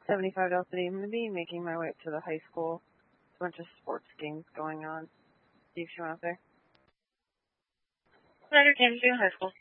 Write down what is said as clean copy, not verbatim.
75 Del City. I'm going to be making my way up to the high school. There's a bunch of sports games going on. See if you want out there. Roger, Kansas City High School.